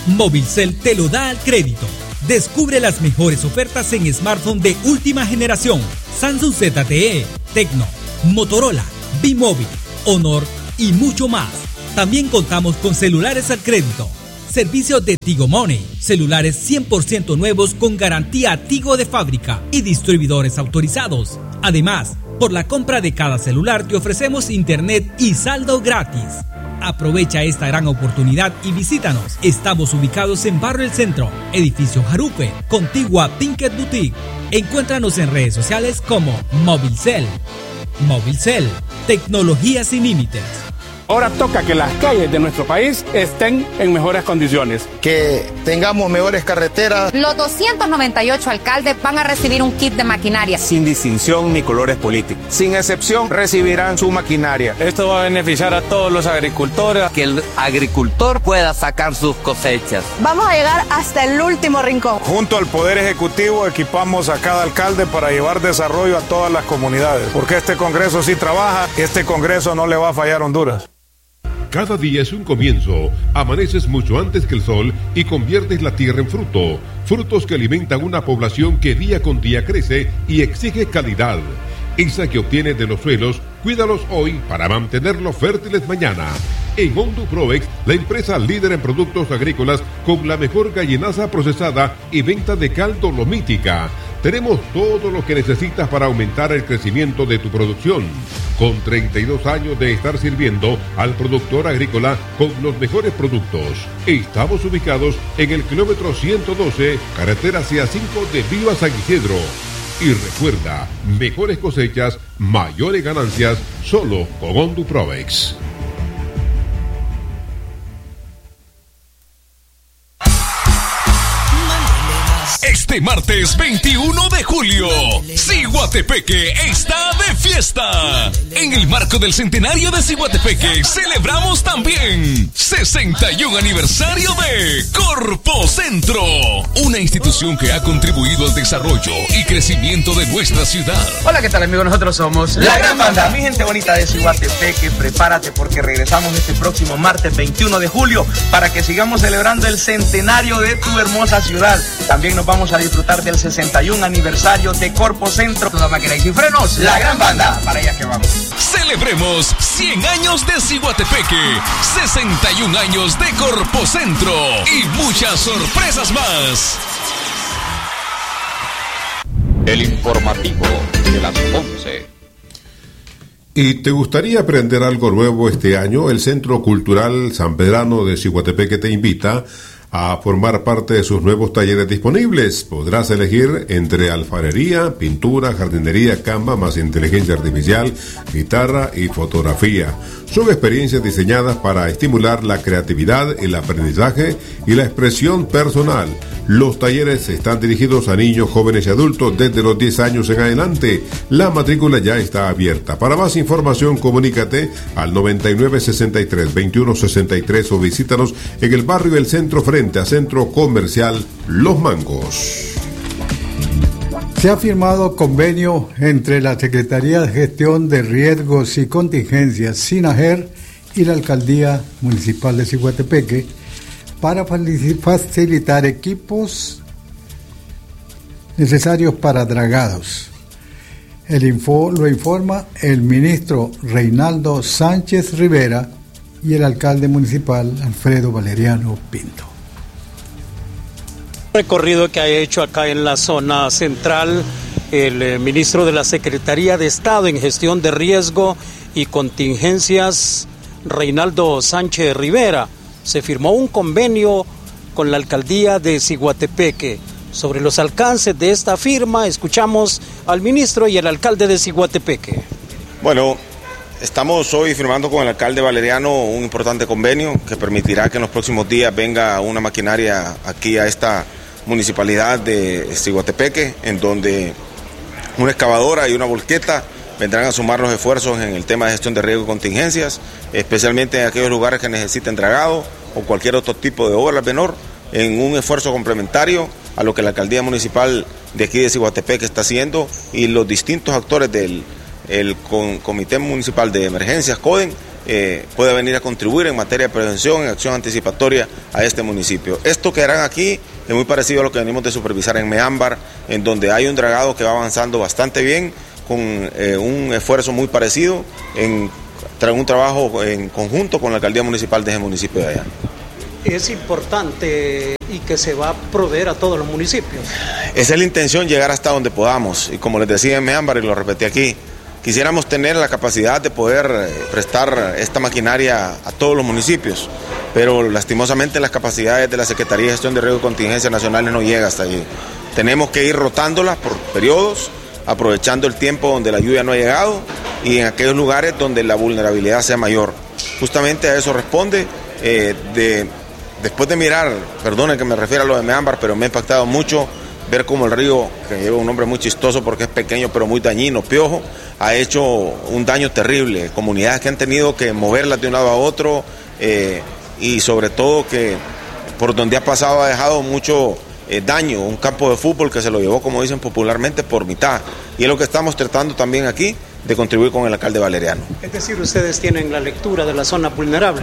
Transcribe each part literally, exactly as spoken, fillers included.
Movilcel te lo da al crédito. Descubre las mejores ofertas en smartphone de última generación. Samsung Z T E, Tecno, Motorola, B-Mobile, Honor y mucho más. También contamos con celulares al crédito. Servicio de Tigo Money. Celulares cien por ciento nuevos con garantía Tigo de fábrica y distribuidores autorizados. Además, por la compra de cada celular te ofrecemos internet y saldo gratis. Aprovecha esta gran oportunidad y visítanos. Estamos ubicados en Barrio El Centro, Edificio Jarupe, contigua a Pinkett Boutique. Encuéntranos en redes sociales como Movilcel. Movilcel, tecnología sin límites. Ahora toca que las calles de nuestro país estén en mejores condiciones. Que tengamos mejores carreteras. Los doscientos noventa y ocho alcaldes van a recibir un kit de maquinaria. Sin distinción ni colores políticos. Sin excepción, recibirán su maquinaria. Esto va a beneficiar a todos los agricultores. Que el agricultor pueda sacar sus cosechas. Vamos a llegar hasta el último rincón. Junto al Poder Ejecutivo equipamos a cada alcalde para llevar desarrollo a todas las comunidades. Porque este Congreso sí trabaja, este Congreso no le va a fallar a Honduras. Cada día es un comienzo. Amaneces mucho antes que el sol y conviertes la tierra en fruto. Frutos que alimentan una población que día con día crece y exige calidad. Esa que obtienes de los suelos, cuídalos hoy para mantenerlos fértiles mañana. En Honduprovex, la empresa líder en productos agrícolas con la mejor gallinaza procesada y venta de cal dolomítica. Tenemos todo lo que necesitas para aumentar el crecimiento de tu producción. Con treinta y dos años de estar sirviendo al productor agrícola con los mejores productos. Estamos ubicados en el kilómetro ciento doce, carretera C A cinco de Viva San Isidro. Y recuerda, mejores cosechas, mayores ganancias, solo con Honduprovex. Este martes veintiuno de julio, Ciguatepeque está de fiesta. En el marco del centenario de Ciguatepeque celebramos también sesenta y un aniversario de Corpocentro, una institución que ha contribuido al desarrollo y crecimiento de nuestra ciudad. Hola, ¿qué tal, amigos? Nosotros somos La Gran Banda. Mi gente bonita de Ciguatepeque, prepárate porque regresamos este próximo martes veintiuno de julio para que sigamos celebrando el centenario de tu hermosa ciudad. También nos vamos a disfrutar del sesenta y un aniversario de Corpocentro. Toda máquina y sin frenos. La Gran Banda. Para allá que vamos. Celebremos cien años de Ciguatepeque, sesenta y un años de Corpocentro y muchas sorpresas más. El informativo de las once. ¿Y te gustaría aprender algo nuevo este año? El Centro Cultural San Pedrano de Ciguatepeque te invita a formar parte de sus nuevos talleres disponibles. Podrás elegir entre alfarería, pintura, jardinería, Canva, más inteligencia artificial, guitarra y fotografía. Son experiencias diseñadas para estimular la creatividad, el aprendizaje y la expresión personal. Los talleres están dirigidos a niños, jóvenes y adultos desde los diez años en adelante. La matrícula ya está abierta. Para más información, comunícate al noventa y nueve sesenta y tres veintiuno sesenta y tres o visítanos en el barrio El Centro frente a Centro Comercial Los Mangos. Se ha firmado convenio entre la Secretaría de Gestión de Riesgos y Contingencias, SINAGER, y la Alcaldía Municipal de Ciguatepeque para facilitar equipos necesarios para dragados. El info lo informa el ministro Reinaldo Sánchez Rivera y el alcalde municipal Alfredo Valeriano Pinto. Recorrido que ha hecho acá en la zona central el eh, ministro de la Secretaría de Estado en Gestión de Riesgo y Contingencias, Reinaldo Sánchez Rivera. Se firmó un convenio con la alcaldía de Ciguatepeque. Sobre los alcances de esta firma, escuchamos al ministro y el alcalde de Ciguatepeque. Bueno, estamos hoy firmando con el alcalde Valeriano un importante convenio que permitirá que en los próximos días venga una maquinaria aquí a esta municipalidad de Ciguatepeque, en donde una excavadora y una volqueta vendrán a sumar los esfuerzos en el tema de gestión de riesgo y contingencias, especialmente en aquellos lugares que necesiten dragado o cualquier otro tipo de obra menor, en un esfuerzo complementario a lo que la alcaldía municipal de aquí de Ciguatepeque está haciendo y los distintos actores del el Comité Municipal de Emergencias, CODEN, eh, pueda venir a contribuir en materia de prevención, en acción anticipatoria a este municipio. Esto que harán aquí es muy parecido a lo que venimos de supervisar en Meámbar, en donde hay un dragado que va avanzando bastante bien, con eh, un esfuerzo muy parecido, en un trabajo en conjunto con la alcaldía municipal de ese municipio de allá. Es importante y que se va a proveer a todos los municipios. Esa es la intención, llegar hasta donde podamos. Y como les decía en Meámbar, y lo repetí aquí, quisiéramos tener la capacidad de poder prestar esta maquinaria a todos los municipios, pero lastimosamente las capacidades de la Secretaría de Gestión de Riesgo y Contingencias Nacionales no llega hasta allí. Tenemos que ir rotándolas por periodos, aprovechando el tiempo donde la lluvia no ha llegado y en aquellos lugares donde la vulnerabilidad sea mayor. Justamente a eso responde, eh, de, después de mirar, perdonen que me refiera a lo de Meámbar, pero me ha impactado mucho ver cómo el río, que lleva un nombre muy chistoso porque es pequeño pero muy dañino, Piojo, ha hecho un daño terrible. Comunidades que han tenido que moverlas de un lado a otro eh, y sobre todo que por donde ha pasado ha dejado mucho eh, daño, un campo de fútbol que se lo llevó, como dicen popularmente, por mitad. Y es lo que estamos tratando también aquí, de contribuir con el alcalde Valeriano. Es decir, ustedes tienen la lectura de las zonas vulnerables.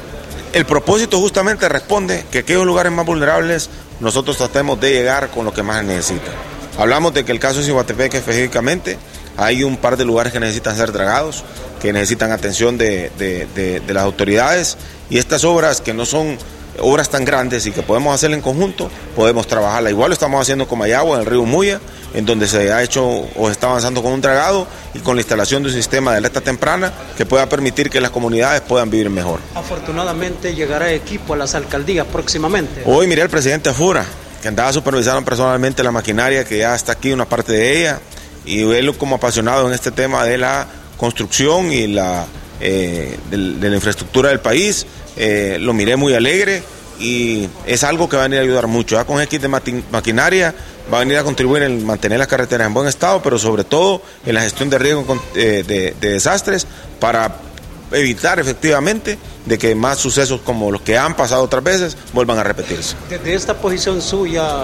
El propósito justamente responde que aquellos lugares más vulnerables nosotros tratemos de llegar con lo que más necesita. Hablamos de que el caso de Ciguatepeque específicamente, hay un par de lugares que necesitan ser dragados, que necesitan atención de, de, de, de las autoridades, y estas obras que no son obras tan grandes y que podemos hacer en conjunto, podemos trabajarla. Igual lo estamos haciendo con Mayagua, en el río Muya, en donde se ha hecho o está avanzando con un dragado y con la instalación de un sistema de alerta temprana que pueda permitir que las comunidades puedan vivir mejor. Afortunadamente llegará equipo a las alcaldías próximamente. Hoy miré al presidente Afura, que andaba supervisando personalmente la maquinaria, que ya está aquí una parte de ella, y él como apasionado en este tema de la construcción y la, eh, de, de la infraestructura del país, eh, lo miré muy alegre y es algo que va a venir a ayudar mucho. Ya con el kit de maquinaria va a venir a contribuir en mantener las carreteras en buen estado, pero sobre todo en la gestión de riesgo de, de, de desastres, para evitar efectivamente de que más sucesos como los que han pasado otras veces vuelvan a repetirse. Desde esta posición suya,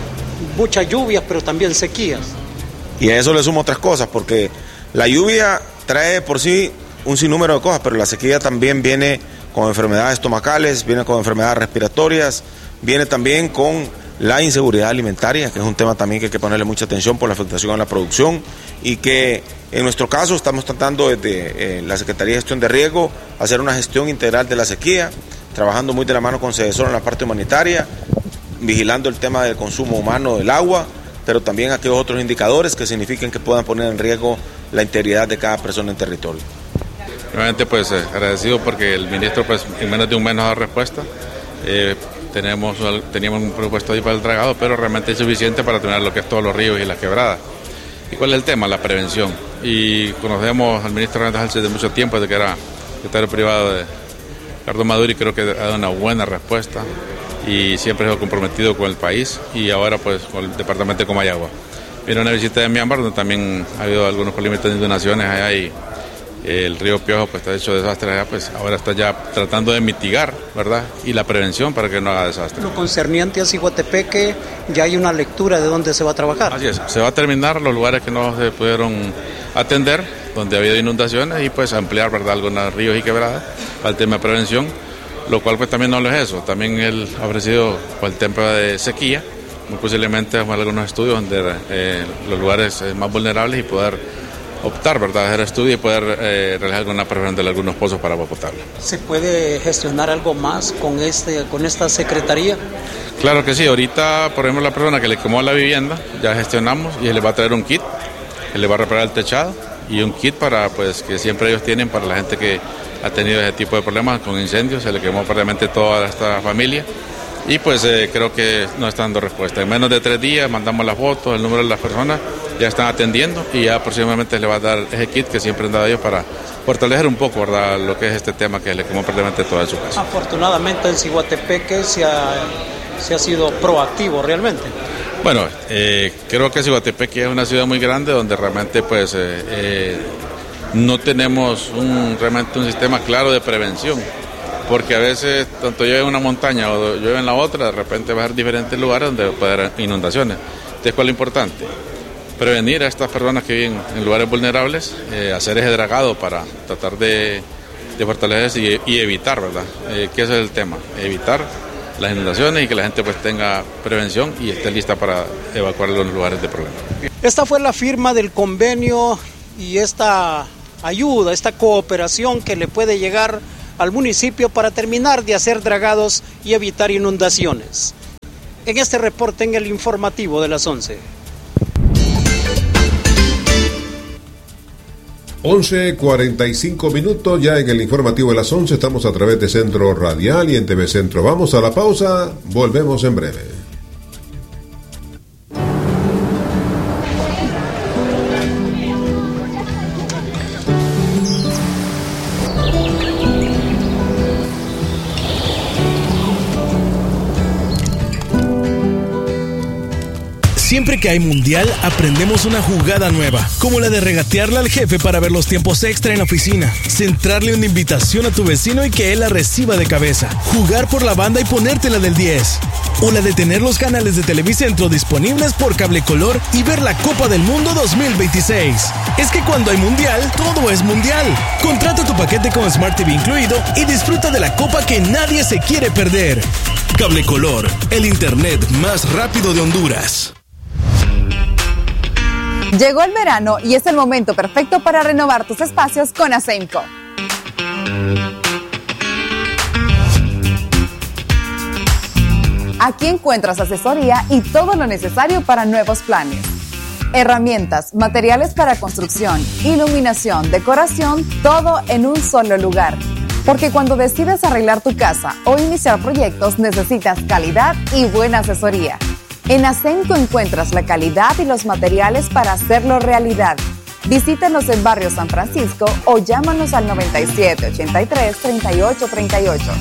muchas lluvias, pero también sequías. Y a eso le sumo otras cosas, porque la lluvia trae por sí un sinnúmero de cosas, pero la sequía también viene con enfermedades estomacales, viene con enfermedades respiratorias, viene también con la inseguridad alimentaria, que es un tema también que hay que ponerle mucha atención por la afectación a la producción, y que en nuestro caso estamos tratando desde eh, la Secretaría de Gestión de Riesgo hacer una gestión integral de la sequía, trabajando muy de la mano con Cedesol en la parte humanitaria, vigilando el tema del consumo humano del agua, pero también aquellos otros indicadores que signifiquen que puedan poner en riesgo la integridad de cada persona en territorio. Realmente pues eh, agradecido porque el ministro pues en menos de un mes nos da respuesta. Eh, tenemos, teníamos un presupuesto ahí para el dragado, pero realmente es suficiente para tener lo que es todos los ríos y las quebradas. ¿Y cuál es el tema? La prevención. Y conocemos al ministro Hernández Halse de mucho tiempo, desde que era secretario privado de Ricardo Maduro, y creo que ha dado una buena respuesta y siempre ha sido comprometido con el país, y ahora pues con el departamento de Comayagua. Viene una visita de Meámbar, donde también ha habido algunos problemas de inundaciones allá, y el río Piojo pues está hecho desastres allá, pues ahora está ya tratando de mitigar, ¿verdad? Y la prevención para que no haga desastre. Lo concerniente a Ciguatepeque, ya hay una lectura de dónde se va a trabajar. Así es, se va a terminar los lugares que no se pudieron atender, donde ha habido inundaciones, y pues ampliar, ¿verdad?, algunos ríos y quebradas para el tema de prevención, lo cual pues también no lo es eso. También él ha ofrecido para el tema de sequía, muy posiblemente algunos estudios donde eh, los lugares más vulnerables, y poder optar, ¿verdad?, hacer estudio y poder eh, realizar alguna prevención de algunos pozos para agua potable. ¿Se puede gestionar algo más con este con esta secretaría? Claro que sí. Ahorita, por ejemplo, la persona que le quemó la vivienda, ya gestionamos, y le va a traer un kit, que le va a reparar el techado, y un kit para, pues, que siempre ellos tienen para la gente que ha tenido ese tipo de problemas con incendios. Se le quemó prácticamente toda esta familia, y pues eh, creo que no está dando respuesta. En menos de tres días mandamos las fotos, el número de las personas, ya están atendiendo, y ya próximamente le va a dar ese kit que siempre han dado ellos para fortalecer un poco, ¿verdad?, lo que es este tema que le quemó prácticamente toda su casa. Afortunadamente en Ciguatepeque se ha, se ha sido proactivo realmente. Bueno, eh, creo que Ciguatepeque es una ciudad muy grande donde realmente pues eh, eh, no tenemos un, realmente un sistema claro de prevención, porque a veces tanto llueve en una montaña o llueve en la otra, de repente va a haber diferentes lugares donde puede haber inundaciones. Entonces, ¿cuál es lo importante? Prevenir a estas personas que viven en lugares vulnerables, eh, hacer ese dragado para tratar de de fortalecerse y, y evitar, ¿verdad? Eh, que ese es el tema, evitar las inundaciones y que la gente pues tenga prevención y esté lista para evacuar los lugares de problema. Esta fue la firma del convenio y esta ayuda, esta cooperación que le puede llegar al municipio para terminar de hacer dragados y evitar inundaciones. En este reporte en el informativo de las once. once cuarenta y cinco minutos, ya en el informativo de las once, estamos a través de Centro Radial y en T V Centro. Vamos a la pausa, volvemos en breve. Siempre que hay mundial, aprendemos una jugada nueva, como la de regatearle al jefe para ver los tiempos extra en la oficina, centrarle una invitación a tu vecino y que él la reciba de cabeza, jugar por la banda y ponértela del diez, o la de tener los canales de Televicentro disponibles por cable color y ver la Copa del Mundo dos mil veintiséis. Es que cuando hay mundial, todo es mundial. Contrata tu paquete con Smart T V incluido y disfruta de la Copa que nadie se quiere perder. Cable Color, el internet más rápido de Honduras. Llegó el verano y es el momento perfecto para renovar tus espacios con Asemco. Aquí encuentras asesoría y todo lo necesario para nuevos planes. Herramientas, materiales para construcción, iluminación, decoración, todo en un solo lugar. Porque cuando decides arreglar tu casa o iniciar proyectos necesitas calidad y buena asesoría. En Asemco encuentras la calidad y los materiales para hacerlo realidad. Visítanos en Barrio San Francisco o llámanos al noventa y siete, ochenta y tres, treinta y ocho, treinta y ocho.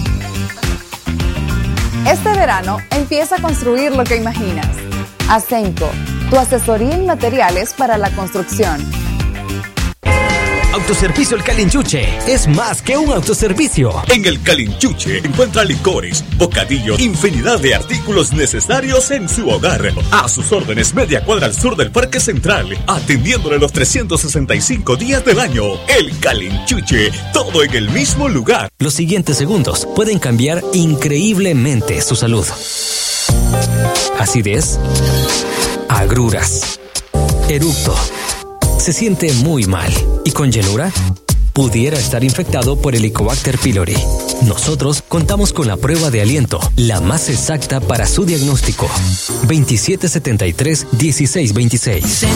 Este verano empieza a construir lo que imaginas. Asemco, tu asesoría en materiales para la construcción. Autoservicio El Calinchuche es más que un autoservicio. En El Calinchuche encuentra licores, bocadillos, infinidad de artículos necesarios en su hogar. A sus órdenes, media cuadra al sur del Parque Central, atendiéndole los trescientos sesenta y cinco días del año. El Calinchuche, todo en el mismo lugar. Los siguientes segundos pueden cambiar increíblemente su salud. Acidez, agruras, eructo. Se siente muy mal y con llenura pudiera estar infectado por Helicobacter pylori. Nosotros contamos con la prueba de aliento, la más exacta para su diagnóstico. veintisiete setenta y tres, dieciséis veintiséis.